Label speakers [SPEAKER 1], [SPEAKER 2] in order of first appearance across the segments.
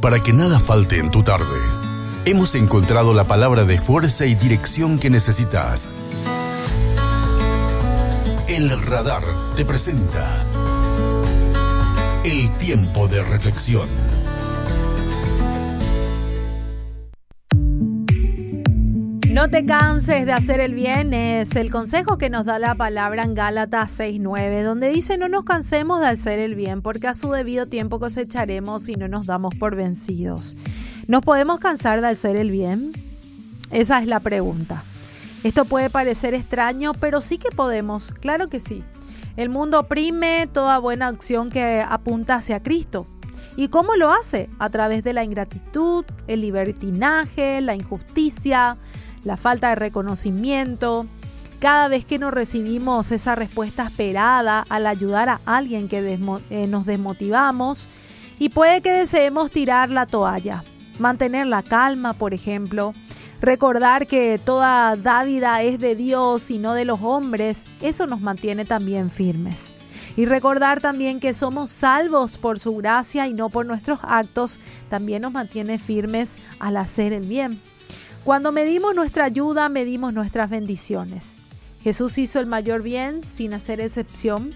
[SPEAKER 1] para que nada falte en tu tarde. Hemos encontrado la palabra de fuerza y dirección que necesitas. El Radar te presenta el tiempo de reflexión.
[SPEAKER 2] No te canses de hacer el bien, es el consejo que nos da la palabra en Gálatas 6:9, donde dice: no nos cansemos de hacer el bien, porque a su debido tiempo cosecharemos y no nos damos por vencidos. ¿Nos podemos cansar de hacer el bien? Esa es la pregunta. Esto puede parecer extraño, pero sí que podemos, claro que sí. El mundo oprime toda buena acción que apunta hacia Cristo. ¿Y cómo lo hace? A través de la ingratitud, el libertinaje, la injusticia, la falta de reconocimiento. Cada vez que no recibimos esa respuesta esperada al ayudar a alguien que nos desmotivamos, y puede que deseemos tirar la toalla. Mantener la calma, por ejemplo. Recordar que toda dávida es de Dios y no de los hombres, eso nos mantiene también firmes. Y recordar también que somos salvos por su gracia y no por nuestros actos, también nos mantiene firmes al hacer el bien. Cuando medimos nuestra ayuda, medimos nuestras bendiciones. Jesús hizo el mayor bien sin hacer excepción,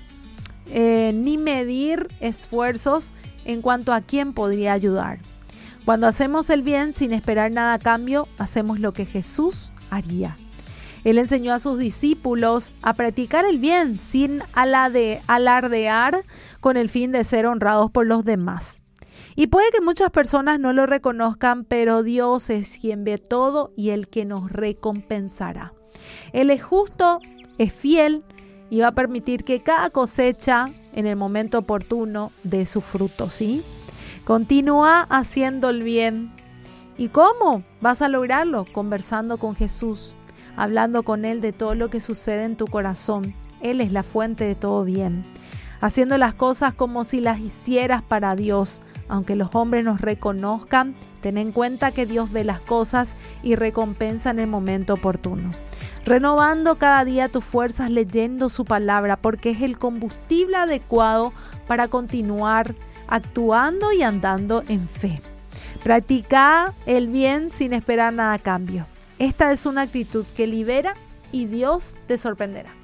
[SPEAKER 2] ni medir esfuerzos en cuanto a quién podría ayudar. Cuando hacemos el bien sin esperar nada a cambio, hacemos lo que Jesús haría. Él enseñó a sus discípulos a practicar el bien sin alardear, con el fin de ser honrados por los demás. Y puede que muchas personas no lo reconozcan, pero Dios es quien ve todo y el que nos recompensará. Él es justo, es fiel y va a permitir que cada cosecha en el momento oportuno dé su fruto, ¿sí? Continúa haciendo el bien. ¿Y cómo vas a lograrlo? Conversando con Jesús, hablando con Él de todo lo que sucede en tu corazón. Él es la fuente de todo bien. Haciendo las cosas como si las hicieras para Dios. Aunque los hombres nos reconozcan, ten en cuenta que Dios ve las cosas y recompensa en el momento oportuno. Renovando cada día tus fuerzas leyendo su palabra, porque es el combustible adecuado para continuar actuando y andando en fe. Practica el bien sin esperar nada a cambio. Esta es una actitud que libera y Dios te sorprenderá.